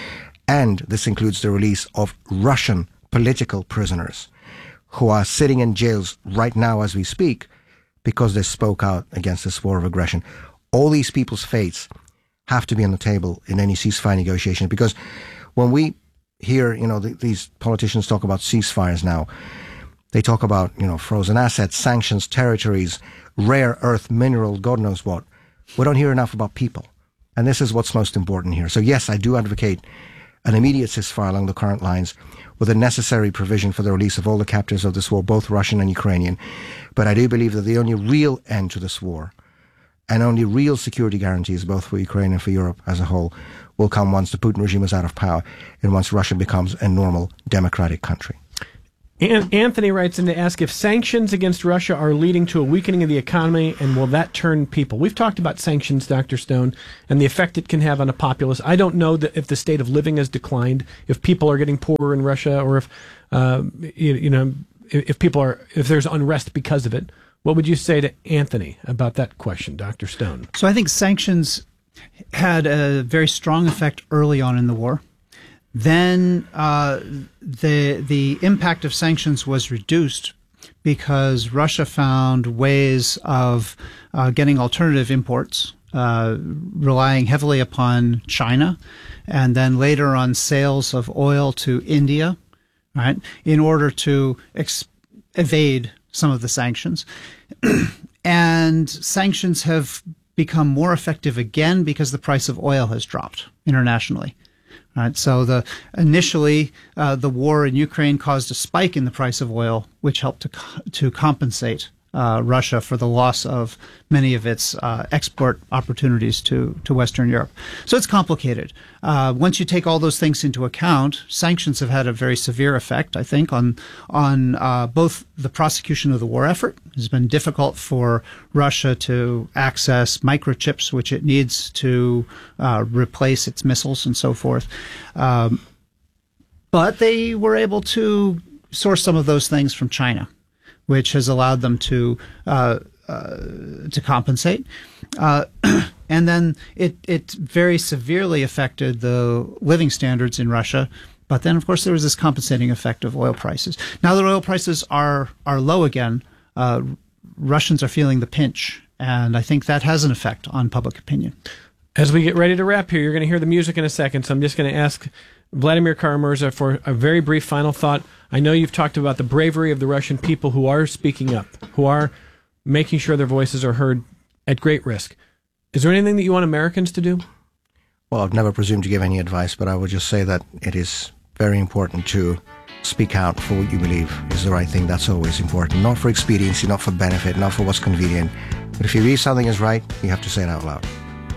And this includes the release of Russian political prisoners who are sitting in jails right now as we speak because they spoke out against this war of aggression. All these people's fates have to be on the table in any ceasefire negotiation, because when we hear, these politicians talk about ceasefires now, they talk about, frozen assets, sanctions, territories, rare earth mineral, God knows what. We don't hear enough about people. And this is what's most important here. So yes, I do advocate an immediate ceasefire along the current lines with a necessary provision for the release of all the captives of this war, both Russian and Ukrainian. But I do believe that the only real end to this war and only real security guarantees, both for Ukraine and for Europe as a whole, will come once the Putin regime is out of power and once Russia becomes a normal democratic country. Anthony writes in to ask if sanctions against Russia are leading to a weakening of the economy, and will that turn people? We've talked about sanctions, Dr. Stone, and the effect it can have on a populace. I don't know that if the state of living has declined, if people are getting poorer in Russia, or if if there's unrest because of it. What would you say to Anthony about that question, Dr. Stone? So I think sanctions had a very strong effect early on in the war. Then the impact of sanctions was reduced because Russia found ways of getting alternative imports, relying heavily upon China, and then later on sales of oil to India, right, in order to evade some of the sanctions. And sanctions have become more effective again because the price of oil has dropped internationally. Right, so initially the war in Ukraine caused a spike in the price of oil, which helped to compensate Russia for the loss of many of its export opportunities to Western Europe. So it's complicated. Once you take all those things into account, sanctions have had a very severe effect, I think, on both the prosecution of the war effort. It's been difficult for Russia to access microchips, which it needs to replace its missiles and so forth. But they were able to source some of those things from China, which has allowed them to compensate. And then it very severely affected the living standards in Russia. But then, of course, there was this compensating effect of oil prices. Now that oil prices are low again, Russians are feeling the pinch. And I think that has an effect on public opinion. As we get ready to wrap here, you're going to hear the music in a second. So I'm just going to ask Vladimir Kara-Murza for a very brief final thought. I know you've talked about the bravery of the Russian people who are speaking up, who are making sure their voices are heard at great risk. Is there anything that you want Americans to do? Well, I've never presumed to give any advice, but I would just say that it is very important to speak out for what you believe is the right thing. That's always important. Not for expediency, not for benefit, not for what's convenient. But if you believe something is right, you have to say it out loud.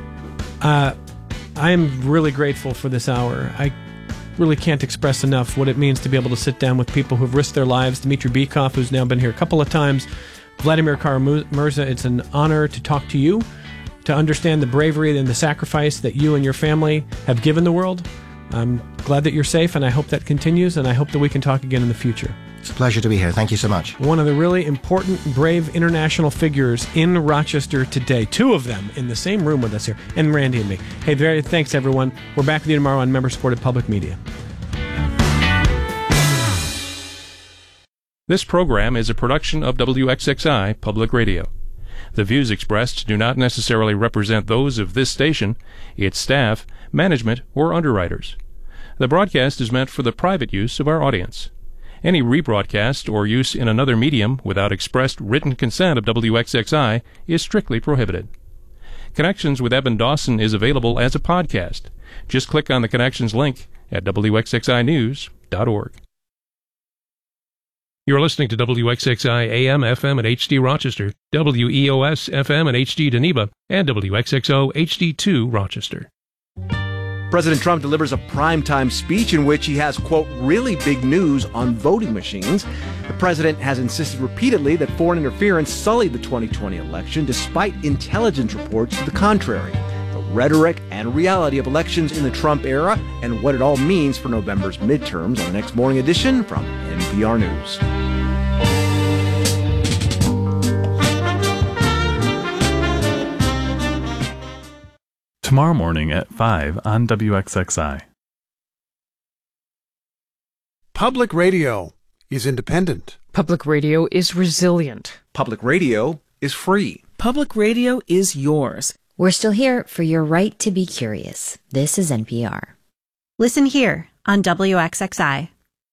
I am really grateful for this hour. I really can't express enough what it means to be able to sit down with people who've risked their lives. Dmitry Bykov, who's now been here a couple of times. Vladimir Kara-Murza, it's an honor to talk to you, to understand the bravery and the sacrifice that you and your family have given the world. I'm glad that you're safe, and I hope that continues, and I hope that we can talk again in the future. It's a pleasure to be here. Thank you so much. One of the really important, brave international figures in Rochester today. Two of them in the same room with us here, and Randy and me. Hey, thanks, everyone. We're back with you tomorrow on member-supported public media. This program is a production of WXXI Public Radio. The views expressed do not necessarily represent those of this station, its staff, management, or underwriters. The broadcast is meant for the private use of our audience. Any rebroadcast or use in another medium without expressed written consent of WXXI is strictly prohibited. Connections with Eben Dawson is available as a podcast. Just click on the Connections link at WXXInews.org. You're listening to WXXI AM, FM, and HD Rochester, WEOS, FM, and HD Geneva, and WXXO HD2 Rochester. President Trump delivers a primetime speech in which he has, quote, really big news on voting machines. The president has insisted repeatedly that foreign interference sullied the 2020 election, despite intelligence reports to the contrary. The rhetoric and reality of elections in the Trump era and what it all means for November's midterms on the next morning edition from NPR News. Tomorrow morning at 5 on WXXI. Public radio is independent. Public radio is resilient. Public radio is free. Public radio is yours. We're still here for your right to be curious. This is NPR. Listen here on WXXI.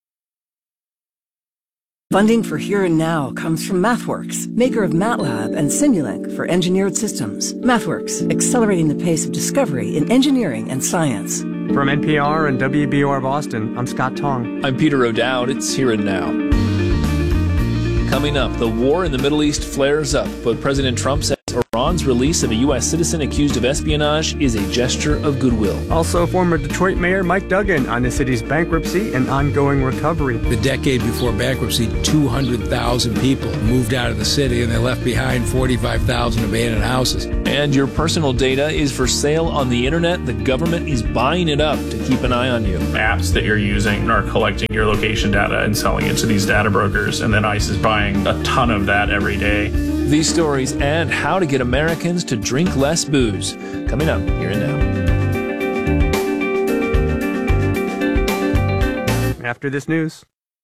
Funding for Here and Now comes from MathWorks, maker of MATLAB and Simulink for engineered systems. MathWorks, accelerating the pace of discovery in engineering and science. From NPR and WBOR Boston, I'm Scott Tong. I'm Peter O'Dowd. It's Here and Now. Coming up, the war in the Middle East flares up, but President Trump says Iran's release of a U.S. citizen accused of espionage is a gesture of goodwill. Also, former Detroit Mayor Mike Duggan on the city's bankruptcy and ongoing recovery. The decade before bankruptcy, 200,000 people moved out of the city and they left behind 45,000 abandoned houses. And your personal data is for sale on the internet. The government is buying it up to keep an eye on you. Apps that you're using are collecting your location data and selling it to these data brokers, and then ICE is buying a ton of that every day. These stories and how to get Americans to drink less booze. Coming up here and now. After this news.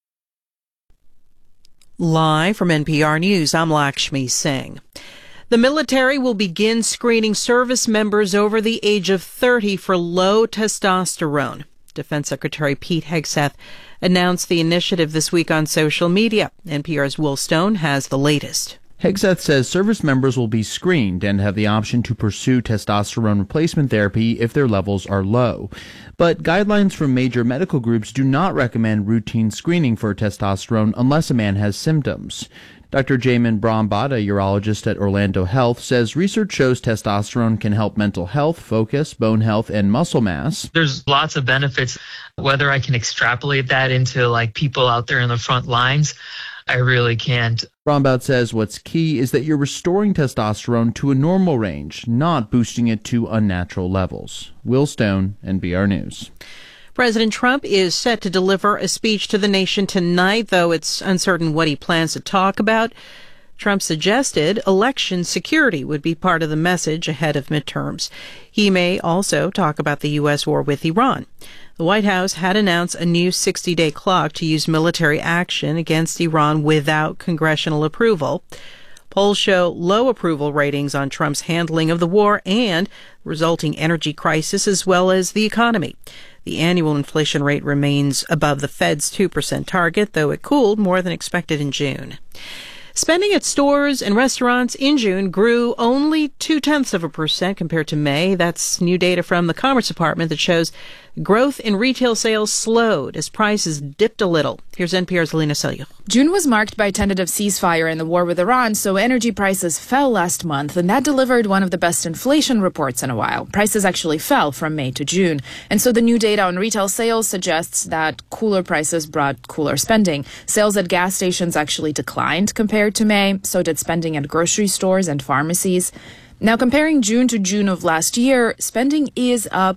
Live from NPR News, I'm Lakshmi Singh. The military will begin screening service members over the age of 30 for low testosterone. Defense Secretary Pete Hegseth announced the initiative this week on social media. NPR's Will Stone has the latest. Hegseth says service members will be screened and have the option to pursue testosterone replacement therapy if their levels are low. But guidelines from major medical groups do not recommend routine screening for testosterone unless a man has symptoms. Dr. Jamin Brahmbhatt, a urologist at Orlando Health, says research shows testosterone can help mental health, focus, bone health, and muscle mass. There's lots of benefits. Whether I can extrapolate that into like people out there in the front lines, I really can't. Brahmbhatt says what's key is that you're restoring testosterone to a normal range, not boosting it to unnatural levels. Will Stone, NPR News. President Trump is set to deliver a speech to the nation tonight, though it's uncertain what he plans to talk about. Trump suggested election security would be part of the message ahead of midterms. He may also talk about the U.S. war with Iran. The White House had announced a new 60-day clock to use military action against Iran without congressional approval. Polls show low approval ratings on Trump's handling of the war and resulting energy crisis as well as the economy. The annual inflation rate remains above the Fed's 2% target, though it cooled more than expected in June. Spending at stores and restaurants in June grew only 0.2% compared to May. That's new data from the Commerce Department that shows growth in retail sales slowed as prices dipped a little. Here's NPR's Lena Selyo. June was marked by a tentative ceasefire in the war with Iran, so energy prices fell last month, and that delivered one of the best inflation reports in a while. Prices actually fell from May to June. And so the new data on retail sales suggests that cooler prices brought cooler spending. Sales at gas stations actually declined compared to May, so did spending at grocery stores and pharmacies. Now, comparing June to June of last year, spending is up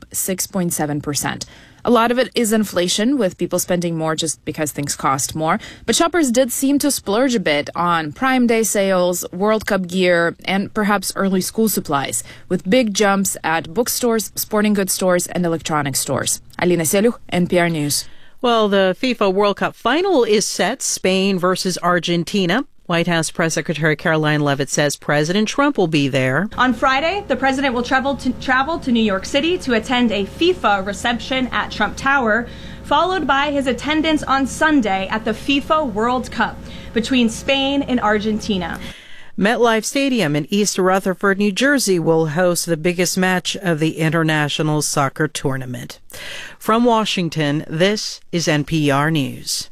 6.7%. A lot of it is inflation, with people spending more just because things cost more. But shoppers did seem to splurge a bit on Prime Day sales, World Cup gear, and perhaps early school supplies, with big jumps at bookstores, sporting goods stores, and electronics stores. Alina Seliuk, NPR News. Well, the FIFA World Cup final is set, Spain versus Argentina. White House Press Secretary Caroline Leavitt says President Trump will be there. On Friday, the president will travel to New York City to attend a FIFA reception at Trump Tower, followed by his attendance on Sunday at the FIFA World Cup between Spain and Argentina. MetLife Stadium in East Rutherford, New Jersey will host the biggest match of the international soccer tournament. From Washington, this is NPR News.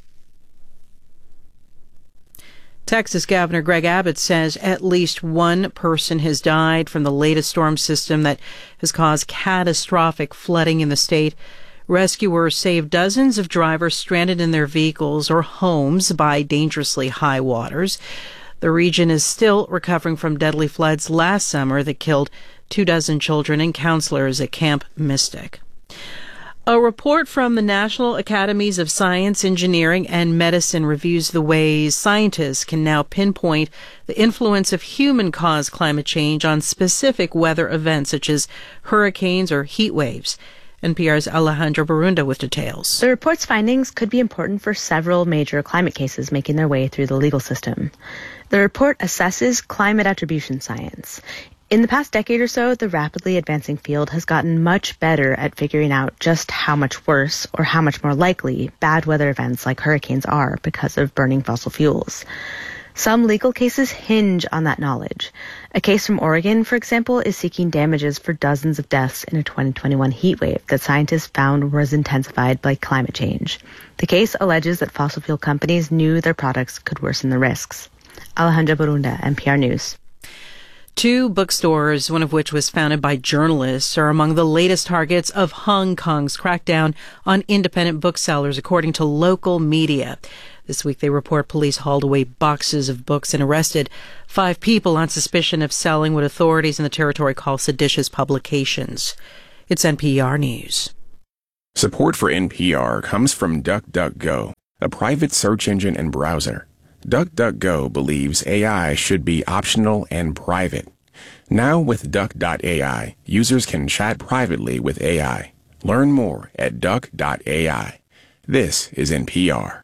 Texas Governor Greg Abbott says at least one person has died from the latest storm system that has caused catastrophic flooding in the state. Rescuers saved dozens of drivers stranded in their vehicles or homes by dangerously high waters. The region is still recovering from deadly floods last summer that killed 24 children and counselors at Camp Mystic. A report from the National Academies of Science, Engineering, and Medicine reviews the ways scientists can now pinpoint the influence of human-caused climate change on specific weather events such as hurricanes or heat waves. NPR's Alejandra Barunda with details. The report's findings could be important for several major climate cases making their way through the legal system. The report assesses climate attribution science. In the past decade or so, the rapidly advancing field has gotten much better at figuring out just how much worse or how much more likely bad weather events like hurricanes are because of burning fossil fuels. Some legal cases hinge on that knowledge. A case from Oregon, for example, is seeking damages for dozens of deaths in a 2021 heat wave that scientists found was intensified by climate change. The case alleges that fossil fuel companies knew their products could worsen the risks. Alejandra Barunda, NPR News. Two bookstores, one of which was founded by journalists, are among the latest targets of Hong Kong's crackdown on independent booksellers, according to local media. This week, they report police hauled away boxes of books and arrested 5 people on suspicion of selling what authorities in the territory call seditious publications. It's NPR News. Support for NPR comes from DuckDuckGo, a private search engine and browser. DuckDuckGo believes AI should be optional and private. Now with Duck.ai, users can chat privately with AI. Learn more at Duck.ai. This is NPR.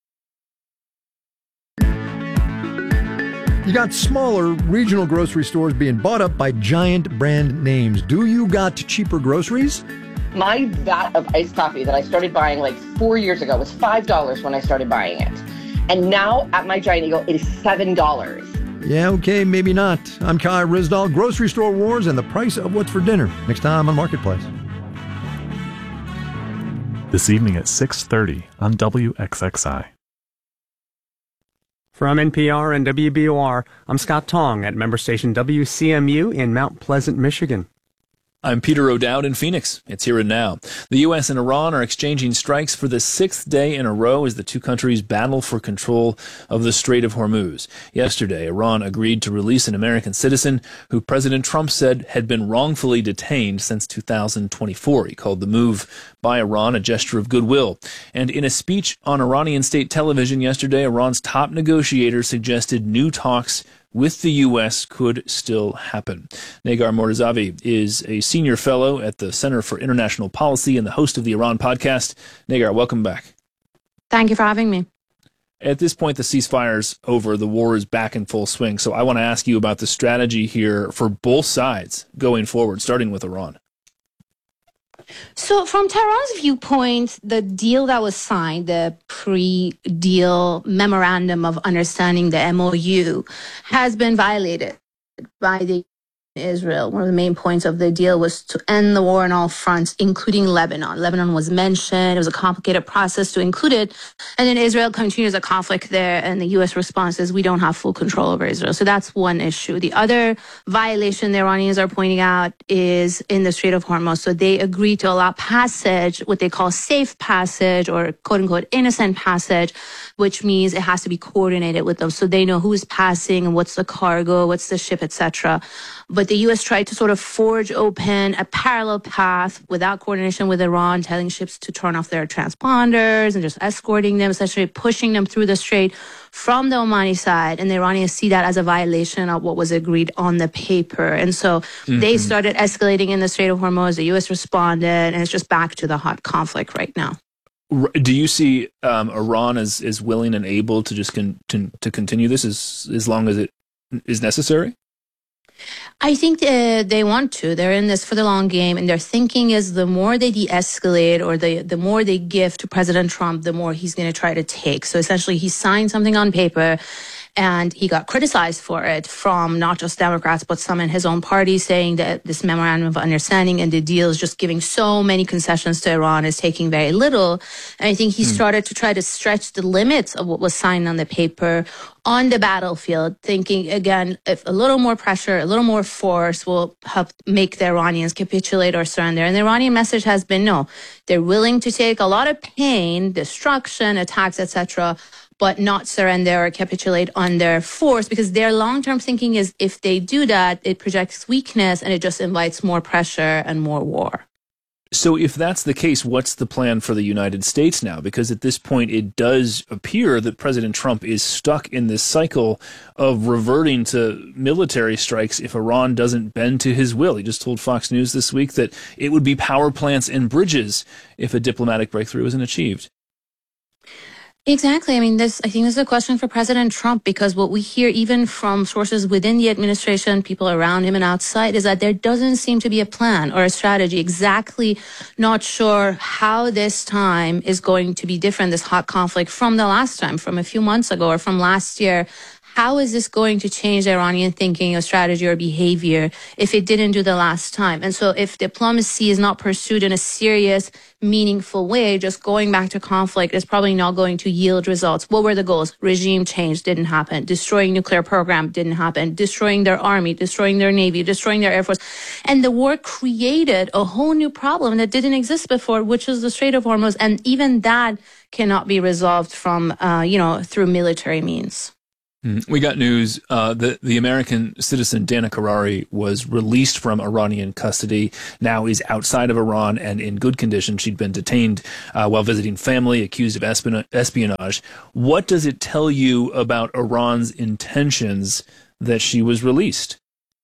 You got smaller regional grocery stores being bought up by giant brand names. Do you got cheaper groceries? My vat of iced coffee that I started buying like 4 years ago was $5 when I started buying it. And now at my Giant Eagle, it is $7. Yeah, okay, maybe not. I'm Kai Ryssdal. Grocery Store Wars and the price of what's for dinner. Next time on Marketplace. This evening at 6:30 on WXXI. From NPR and WBOR, I'm Scott Tong at member station WCMU in Mount Pleasant, Michigan. I'm Peter O'Dowd in Phoenix. It's here and now. The U.S. and Iran are exchanging strikes for the 6th day in a row as the two countries battle for control of the Strait of Hormuz. Yesterday, Iran agreed to release an American citizen who President Trump said had been wrongfully detained since 2024. He called the move by Iran a gesture of goodwill. And in a speech on Iranian state television yesterday, Iran's top negotiator suggested new talks with the U.S. could still happen. Negar Mortazavi is a senior fellow at the Center for International Policy and the host of the Iran podcast. Negar, welcome back. Thank you for having me. At this point, the ceasefire's over. The war is back in full swing. So I want to ask you about the strategy here for both sides going forward, starting with Iran. So from Tehran's viewpoint, the deal that was signed, the pre-deal memorandum of understanding, the MOU, has been violated by the Israel. One of the main points of the deal was to end the war on all fronts, including Lebanon. Lebanon was mentioned. It was a complicated process to include it. And then Israel continues a conflict there, and the U.S. response is we don't have full control over Israel. So that's one issue. The other violation the Iranians are pointing out is in the Strait of Hormuz. So they agreed to allow passage, what they call safe passage or quote-unquote innocent passage, which means it has to be coordinated with them. So they know who's passing and what's the cargo, what's the ship, etc. But the U.S. tried to sort of forge open a parallel path without coordination with Iran, telling ships to turn off their transponders and just escorting them, essentially pushing them through the strait from the Omani side. And the Iranians see that as a violation of what was agreed on the paper. And so they started escalating in the Strait of Hormuz. The U.S. responded, and it's just back to the hot conflict right now. Do you see Iran as willing and able to just to continue this as long as it is necessary? I think they want to. They're in this for the long game, and their thinking is the more they de-escalate or the more they give to President Trump, the more he's going to try to take. So essentially, he signed something on paper, and he got criticized for it from not just Democrats, but some in his own party, saying that this memorandum of understanding and the deal is just giving so many concessions to Iran, is taking very little. And I think he started to try to stretch the limits of what was signed on the paper on the battlefield, thinking, again, if a little more pressure, a little more force will help make the Iranians capitulate or surrender. And the Iranian message has been no. They're willing to take a lot of pain, destruction, attacks, etc., but not surrender or capitulate under force, because their long-term thinking is if they do that, it projects weakness and it just invites more pressure and more war. So if that's the case, what's the plan for the United States now? Because at this point, it does appear that President Trump is stuck in this cycle of reverting to military strikes if Iran doesn't bend to his will. He just told Fox News this week that it would be power plants and bridges if a diplomatic breakthrough isn't achieved. Exactly. I mean, I think this is a question for President Trump, because what we hear even from sources within the administration, people around him and outside, is that there doesn't seem to be a plan or a strategy. Exactly not sure how this time is going to be different, this hot conflict from the last time, from a few months ago or from last year. how is this going to change Iranian thinking or strategy or behavior if it didn't do the last time? And so if diplomacy is not pursued in a serious, meaningful way, just going back to conflict is probably not going to yield results. What were the goals? Regime change didn't happen. Destroying nuclear program didn't happen. Destroying their army, destroying their navy, destroying their air force. And the war created a whole new problem that didn't exist before, which is the Strait of Hormuz. And even that cannot be resolved from, through military means. We got news that the American citizen Dana Karari was released from Iranian custody, now is outside of Iran and in good condition. She'd been detained while visiting family, accused of espionage. What does it tell you about Iran's intentions that she was released?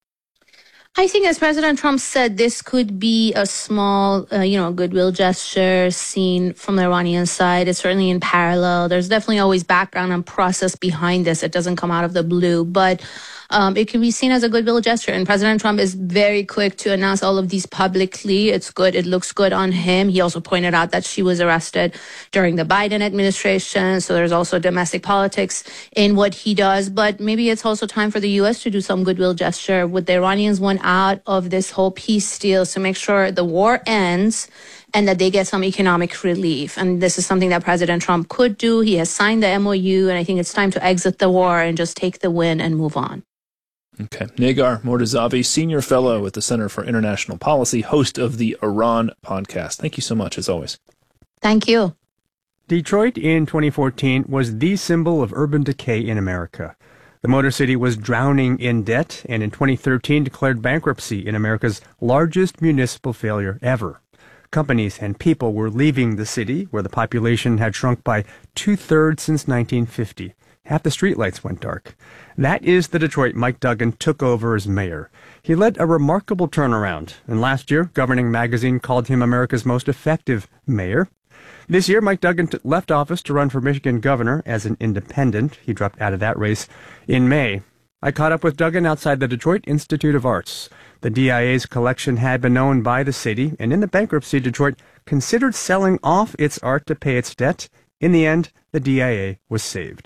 I think, as President Trump said, this could be a small, goodwill gesture seen from the Iranian side. It's certainly in parallel. There's definitely always background and process behind this. It doesn't come out of the blue, but it can be seen as a goodwill gesture. And President Trump is very quick to announce all of these publicly. It's good. It looks good on him. He also pointed out that she was arrested during the Biden administration. So there's also domestic politics in what he does. But maybe it's also time for the U.S. to do some goodwill gesture. Would the Iranians want out of this whole peace deal to make sure the war ends and that they get some economic relief? And this is something that President Trump could do. He has signed the MOU, and I think it's time to exit the war and just take the win and move on. Okay. Negar Mortazavi, Senior Fellow at the Center for International Policy, host of the Iran podcast. Thank you so much, as always. Thank you. Detroit in 2014 was the symbol of urban decay in America. The Motor City was drowning in debt, and in 2013 declared bankruptcy in America's largest municipal failure ever. Companies and people were leaving the city, where the population had shrunk by 2/3 since 1950. Half the streetlights went dark. That is the Detroit Mike Duggan took over as mayor. He led a remarkable turnaround, and last year, Governing Magazine called him America's most effective mayor. This year, Mike Duggan left office to run for Michigan governor as an independent. He dropped out of that race in May. I caught up with Duggan outside the Detroit Institute of Arts. The DIA's collection had been owned by the city, and in the bankruptcy, Detroit considered selling off its art to pay its debt. In the end, the DIA was saved.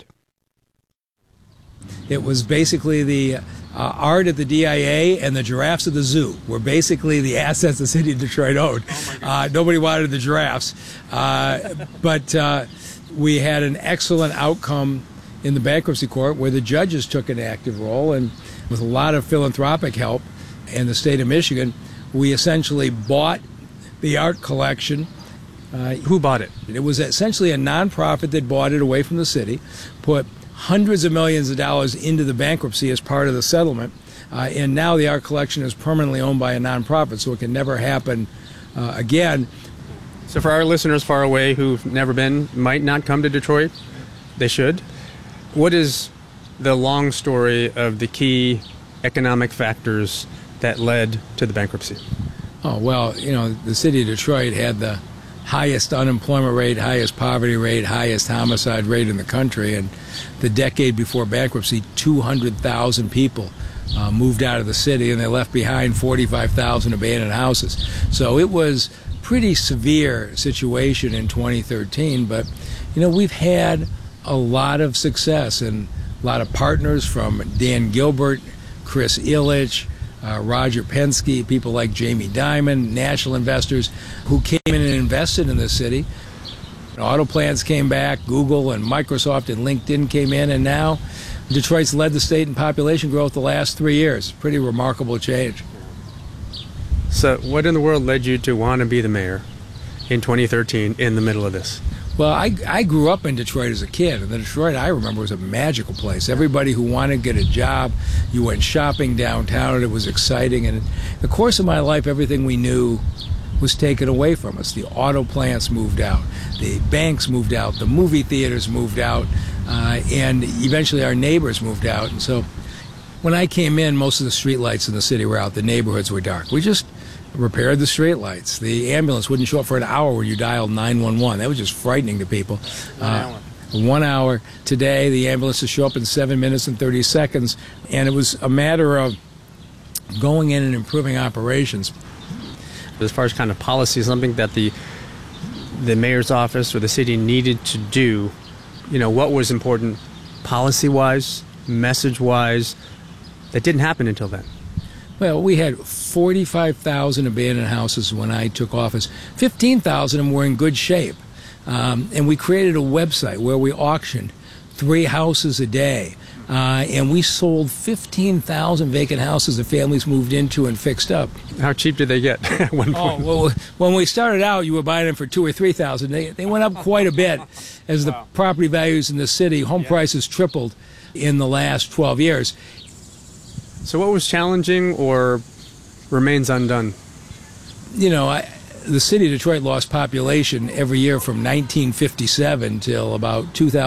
It was basically the art at the DIA and the giraffes at the zoo were basically the assets the city of Detroit owned. Nobody wanted the giraffes. But we had an excellent outcome in the bankruptcy court where the judges took an active role, and with a lot of philanthropic help in the state of Michigan, we essentially bought the art collection. Who bought it? It was essentially a nonprofit that bought it away from the city, put hundreds of millions of dollars into the bankruptcy as part of the settlement, and now the art collection is permanently owned by a nonprofit, so it can never happen again. So for our listeners far away who've never been, might not come to Detroit, they should. What is the long story of the key economic factors that led to the bankruptcy? Oh, well, the city of Detroit had the highest unemployment rate, highest poverty rate, highest homicide rate in the country. And the decade before bankruptcy, 200,000 people moved out of the city, and they left behind 45,000 abandoned houses. So it was a pretty severe situation in 2013. But, we've had a lot of success and a lot of partners from Dan Gilbert, Chris Ilitch, Roger Penske, people like Jamie Dimon, national investors who came in and invested in the city. Auto plants came back, Google and Microsoft and LinkedIn came in, and now Detroit's led the state in population growth the last 3 years. Pretty remarkable change. So what in the world led you to want to be the mayor in 2013 in the middle of this? Well, I grew up in Detroit as a kid, and the Detroit I remember was a magical place. Everybody who wanted to get a job, you went shopping downtown, and it was exciting. And in the course of my life, everything we knew was taken away from us. The auto plants moved out, the banks moved out, the movie theaters moved out, and eventually our neighbors moved out. And so when I came in, most of the streetlights in the city were out. The neighborhoods were dark. We just repaired the streetlights. The ambulance wouldn't show up for an hour when you dialed 911. That was just frightening to people. 1 hour. Today, the ambulances show up in 7 minutes and 30 seconds, and it was a matter of going in and improving operations. As far as kind of policy, something that the mayor's office or the city needed to do, what was important policy-wise message-wise, that didn't happen until then? Well, we had 45,000 abandoned houses when I took office. 15,000 of them were in good shape. And we created a website where we auctioned 3 houses a day. And we sold 15,000 vacant houses that families moved into and fixed up. How cheap did they get at one point? Well, when we started out, you were buying them for $2,000 or $3,000. They went up quite a bit as the property values in the city, home prices tripled in the last 12 years. So what was challenging or remains undone? You know, the city of Detroit lost population every year from 1957 till about 2000.